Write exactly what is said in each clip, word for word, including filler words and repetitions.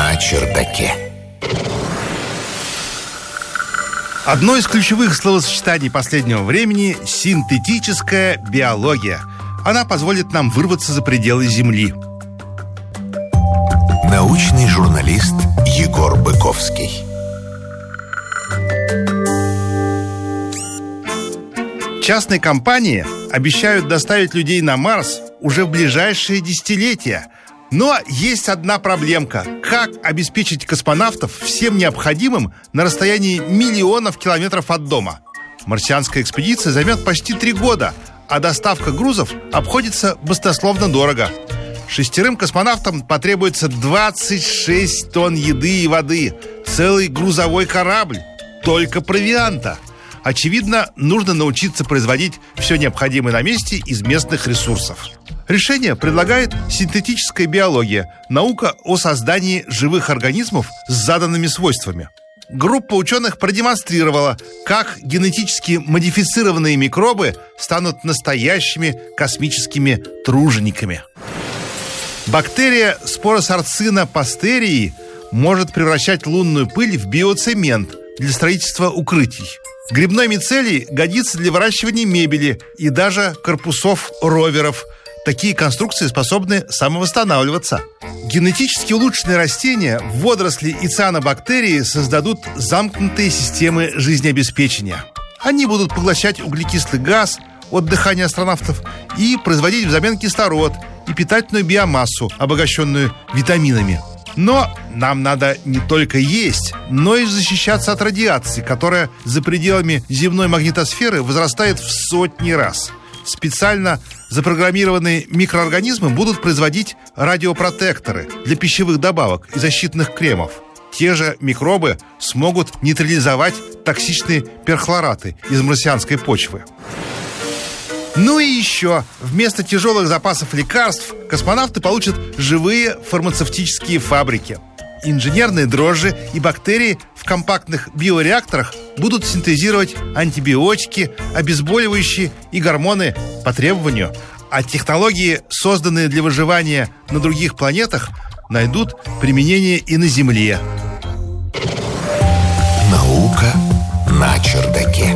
на чердаке. Одно из ключевых словосочетаний последнего времени – синтетическая биология. Она позволит нам вырваться за пределы Земли. Научный журналист Егор Быковский. Частные компании обещают доставить людей на Марс уже в ближайшие десятилетия. Но есть одна проблемка. Как обеспечить космонавтов всем необходимым на расстоянии миллионов километров от дома? Марсианская экспедиция займет почти три года, а доставка грузов обходится баснословно дорого. Шестерым космонавтам потребуется двадцать шесть тонн еды и воды, целый грузовой корабль, только провианта. Очевидно, нужно научиться производить все необходимое на месте из местных ресурсов. Решение предлагает синтетическая биология, наука о создании живых организмов с заданными свойствами. Группа ученых продемонстрировала, как генетически модифицированные микробы станут настоящими космическими тружениками. Бактерия споросарцина пастерии может превращать лунную пыль в биоцемент для строительства укрытий. Грибной мицелий годится для выращивания мебели и даже корпусов роверов. Такие конструкции способны самовосстанавливаться. Генетически улучшенные растения, водоросли и цианобактерии создадут замкнутые системы жизнеобеспечения. Они будут поглощать углекислый газ от дыхания астронавтов и производить взамен кислород и питательную биомассу, обогащенную витаминами. Но нам надо не только есть, но и защищаться от радиации, которая за пределами земной магнитосферы возрастает в сотни раз. Специально запрограммированные микроорганизмы будут производить радиопротекторы для пищевых добавок и защитных кремов. Те же микробы смогут нейтрализовать токсичные перхлораты из марсианской почвы. Ну и еще, вместо тяжелых запасов лекарств космонавты получат живые фармацевтические фабрики. Инженерные дрожжи и бактерии в компактных биореакторах будут синтезировать антибиотики, обезболивающие и гормоны по требованию. А технологии, созданные для выживания на других планетах, найдут применение и на Земле. Наука на чердаке.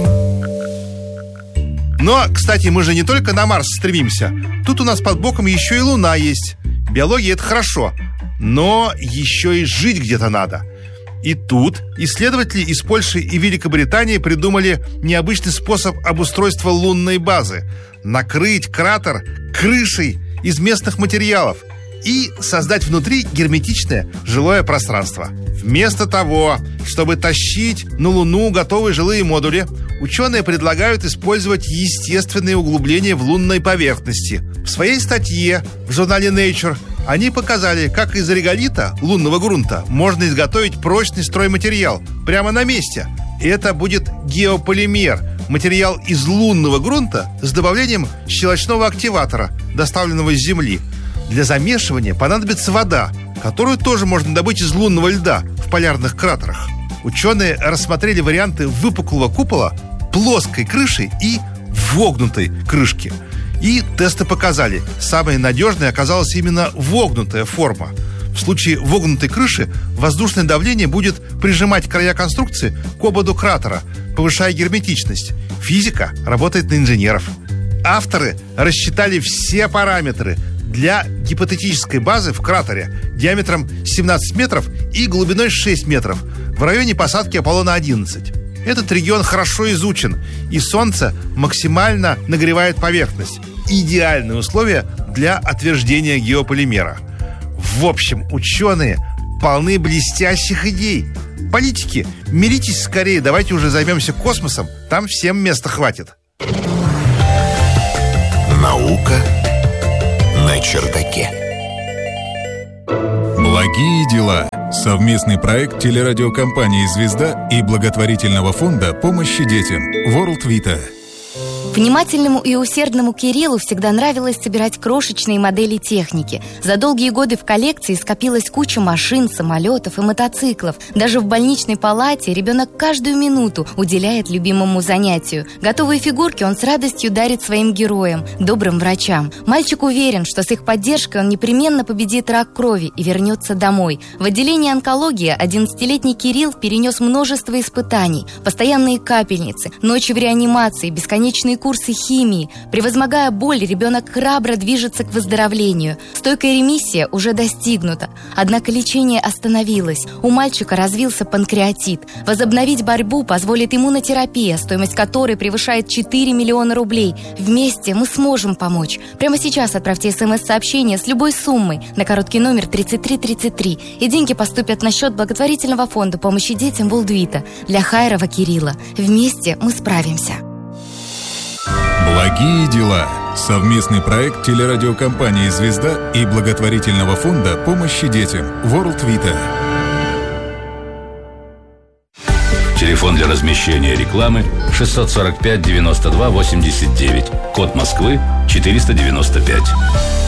Но, кстати, мы же не только на Марс стремимся. Тут у нас под боком еще и Луна есть. Биология — это хорошо, но еще и жить где-то надо. И тут исследователи из Польши и Великобритании придумали необычный способ обустройства лунной базы. Накрыть кратер крышей из местных материалов и создать внутри герметичное жилое пространство. Вместо того, чтобы тащить на Луну готовые жилые модули, ученые предлагают использовать естественные углубления в лунной поверхности. В своей статье в журнале Nature они показали, как из реголита лунного грунта можно изготовить прочный стройматериал прямо на месте. И это будет геополимер, материал из лунного грунта с добавлением щелочного активатора, доставленного с Земли. Для замешивания понадобится вода, которую тоже можно добыть из лунного льда в полярных кратерах. Ученые рассмотрели варианты выпуклого купола, плоской крыши и вогнутой крышки. И тесты показали, самой надежной оказалась именно вогнутая форма. В случае вогнутой крыши воздушное давление будет прижимать края конструкции к ободу кратера, повышая герметичность. Физика работает на инженеров. Авторы рассчитали все параметры для гипотетической базы в кратере диаметром семнадцать метров и глубиной шесть метров в районе посадки Аполлона одиннадцать. Этот регион хорошо изучен, и Солнце максимально нагревает поверхность. Идеальные условия для отверждения геополимера. В общем, ученые полны блестящих идей. Политики, миритесь скорее, давайте уже займемся космосом, там всем места хватит. Наука на чердаке. Благие дела. Совместный проект телерадиокомпании «Звезда» и благотворительного фонда помощи детям World Vita. Внимательному и усердному Кириллу всегда нравилось собирать крошечные модели техники. За долгие годы в коллекции скопилась куча машин, самолетов и мотоциклов. Даже в больничной палате ребенок каждую минуту уделяет любимому занятию. Готовые фигурки он с радостью дарит своим героям, добрым врачам. Мальчик уверен, что с их поддержкой он непременно победит рак крови и вернется домой. В отделении онкологии одиннадцатилетний Кирилл перенес множество испытаний. Постоянные капельницы, ночи в реанимации, бесконечные курсы химии. Превозмогая боль, ребенок храбро движется к выздоровлению. Стойкая ремиссия уже достигнута. Однако лечение остановилось. У мальчика развился панкреатит. Возобновить борьбу позволит иммунотерапия, стоимость которой превышает четыре миллиона рублей. Вместе мы сможем помочь. Прямо сейчас отправьте смс-сообщение с любой суммой на короткий номер тридцать три тридцать три, и деньги поступят на счет благотворительного фонда помощи детям Волдвита для Хайрова Кирилла. Вместе мы справимся. Благие дела. Совместный проект телерадиокомпании «Звезда» и благотворительного фонда помощи детям World Vita. Телефон для размещения рекламы шестьсот сорок пять девяносто два восемьдесят девять. Код Москвы четыреста девяносто пять.